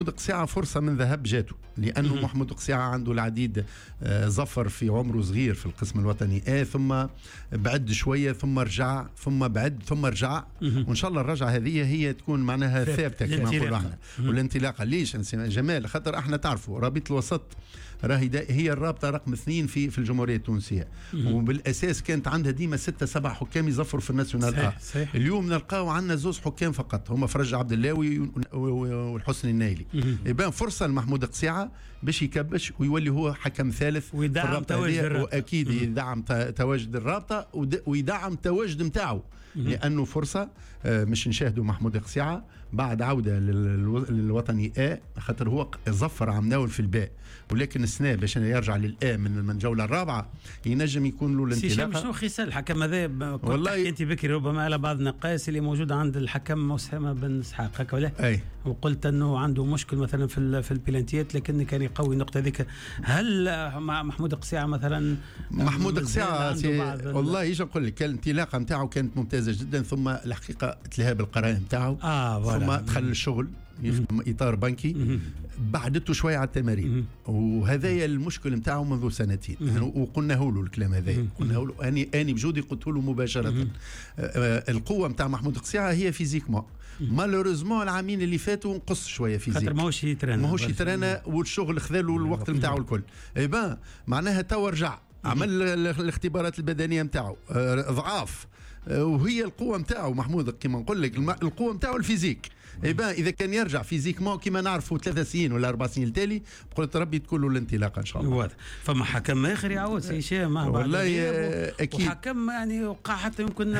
قسيعة فرصة من ذهب جاته، لأنه محمود قسيعة عنده العديد، ظفر في عمره صغير في القسم الوطني ثم بعد شوية ثم رجع ثم بعد ثم رجع، وإن شاء الله الرجعة هذه هي تكون معناها ثابتة كما نقولوا احنا. والانطلاقة ليش جمال خاطر احنا تعرفوا رابطة الوسط راهي هي الرابطة رقم 2 في الجمهورية التونسية، وبالأساس كانت عندها ديما 6-7 حكام يظفروا في الناسيونال اليوم نلقاو عندنا 2 حكام فقط، هما فرج عبد اللاوي والحسني النايلي. يبان فرصة لمحمود قسيعة باش يكبش ويولي هو حكم ثالث ويدعم تواجد الرابطة، وأكيد يدعم تواجد الرابطة ويدعم تواجد متاعه، لأنه فرصة مش نشاهدوا محمود قسيعة بعد عودة للوطني خاطر هو ظفر عمناول في الباء، ولكن السنة باش يرجع للآ من الجولة الرابعة ينجم يكون له الانطلاقة. شنو خصال الحكم هذا؟ كنت تحكي انت بكري ربما على بعض النقاس اللي موجودة عند الحكم أسامة بن إسحاق هكا ولا؟ أي. وقلت أنه عنده مشكل مثلا في البلانتيات، لكن كان يقوي النقطة ذيك. هل مع محمود قسيعة مثلا؟ محمود قسيعة والله يجي نقول لك الانطلاقة نتاعو كانت ممتازة جدا، ثم الحقيقة تلهى بالقرائن نتاعو، ثم دخل الشغل يخدم اطار بنكي، بعدته شويه على التمارين، وهذايا المشكل نتاعو منذ سنتين، وقلنا له الكلام هذا، قلنا له اني بجودي قلت له مباشره القوه نتاع محمود قسيعة هي فيزيكمون، مالوريزمون العامين اللي فاتوا نقص شويه فيزيك، خاطر ماهوش يترانا والشغل خذاله الوقت نتاعو الكل. ايبان معناها تو رجع عمل الاختبارات البدنيه نتاعو ضعاف، وهي القوه نتاعو محمود كما نقول لك القوه نتاعو الفيزيك. يبقى اذا كان يرجع فيزيكمون كما نعرفوا 3 سنين ولا 4 سنين التالي قلت ربي تكون له الانطلاقه ان شاء الله. واضح. فما حكم اخر يعود سي هشام والله اكيد، وحكم يعني وقع حتى يمكن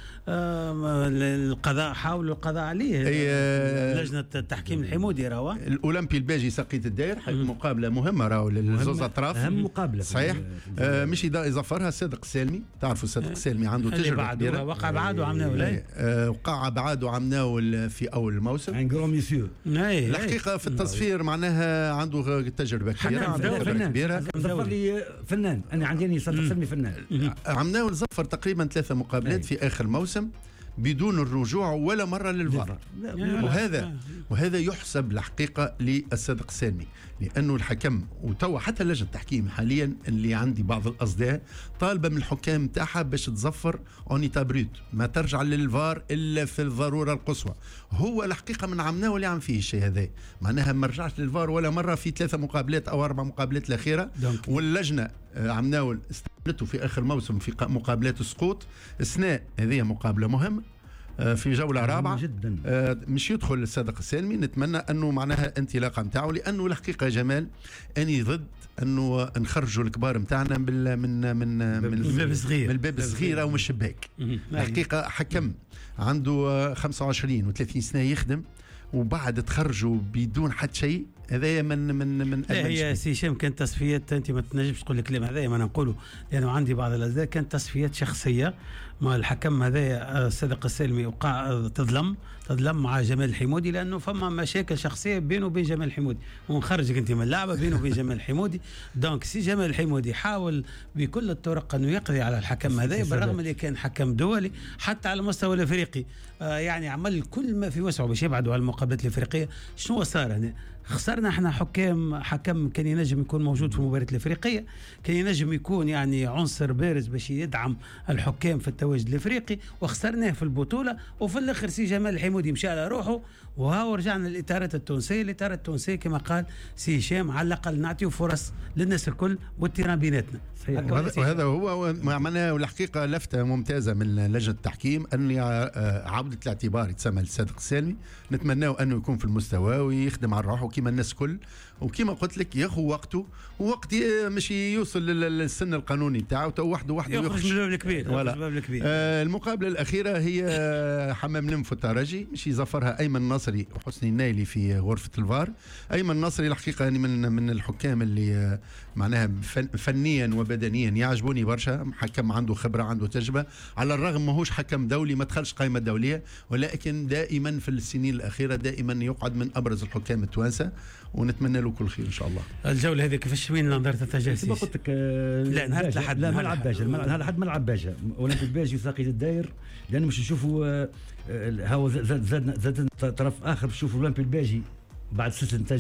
القضاء حاولوا القضاء عليه لجنه التحكيم الحمودي راهو الاولمبي الباجي سقيت الداير مقابله مهمه راهو للزوز اطراف، اهم مقابله صحيح. مش يظفرها الصادق السالمي، تعرفوا الصادق السالمي عنده تجربه كبيره، وقع بعاده عمناول، وقع بعاده عمناول في اول الموسم عن جرام يسير. الحقيقه في التصفير معناها عنده تجربه كبيره، ظفر لي فنان، انا عندي صادق سلمي فنان. عمناول ظفر تقريبا 3 مقابلات في اخر موسم بدون الرجوع ولا مرة للفار، وهذا يحسب الحقيقة للصادق السالمي، لأنه الحكم وتوا حتى لجنة التحكيم حاليا اللي عندي بعض الأصداء طالبة من الحكام تاعها باش تظفر اونيتا بريد، ما ترجع للفار إلا في الضرورة القصوى. هو الحقيقة من عمنا واللي عم فيه الشيء هذا، معناها ما رجعش للفار ولا مرة في 3 مقابلات أو 4 مقابلات الأخيرة، واللجنة عمناول استعملته في آخر موسم في مقابلات السقوط. السنة هذه مقابلة مهمة في جولة رابعة جدا، مش يدخل الصادق السالمي، نتمنى أنه معناها انطلاقة متاعه، لأنه الحقيقة جمال أني ضد أنه نخرجوا الكبار متاعنا من الباب الصغير أو من الشباك. الحقيقة حكم عنده 25 و30 سنة يخدم وبعد تخرجوا بدون حد شيء، هذايا من هي سي هشام كانت تصفيات، انت ما تنجمش تقول الكلام هذايا ما نقوله، لانه عندي بعض الاصدقاء كانت تصفيات شخصيه مع الحكم هذايا الصادق السالمي، وقع تظلم مع جمال الحمودي، لانه فما مشاكل شخصيه بينه وبين جمال الحمودي، ونخرجك انت من اللعبه بينه وبين جمال الحمودي. دونك سي جمال الحمودي حاول بكل الطرق انه يقضي على الحكم هذايا، بالرغم اللي كان حكم دولي حتى على المستوى الافريقي، يعني عمل كل ما في وسعه باش يبعدوا على المقابلات الافريقيه. شنو صار هنا؟ خسرنا احنا حكم كان ينجم يكون موجود في المباراة الافريقيه، كان ينجم يكون يعني عنصر بارز باش يدعم الحكام في التواجد الافريقي، وخسرناه في البطوله. وفي الاخر سي جمال الحمودي مشى على روحه، وها رجعنا للاطارات التونسيه. الاطار التونسيه كما قال سي هشام على الاقل نعطيو فرص للناس الكل والتيران بيناتنا. وهذا هو معناه. والحقيقه لفته ممتازه من لجنه التحكيم ان عوده الاعتبار يتسمى الصادق السالمي، نتمناه انه يكون في المستوى ويخدم على روحه كما الناس الكل، وكما قلت لك ياخذ وقته، ووقت مش يوصل للسن القانوني بتاعه تو وحده يخرج من الباب الكبير. المقابله الاخيره هي حمام نمف الترجي، مش يظفرها ايمن ناصري وحسني النايلي في غرفه الفار. ايمن ناصري الحقيقه يعني من الحكام اللي معناها فنيا وبدنيا يعجبوني برشا، حكم عنده خبره عنده تجربه، على الرغم ماهوش حكم دولي ما دخلش قائمه دوليه، ولكن دائما في السنين الاخيره دائما يقعد من ابرز الحكام التوانسه، ونتمنى له كل خير ان شاء الله. الجوله هذه كيفاش وين نظرة التجاسيس؟ ما قلت لك لا نهار لحد لا ملعب باجا، لحد ملعب باجا اولمبي باجي ساقي الداير، لانه مش نشوفوا هو زاد طرف اخر، نشوفوا اولمبي الباجي بعد سلسله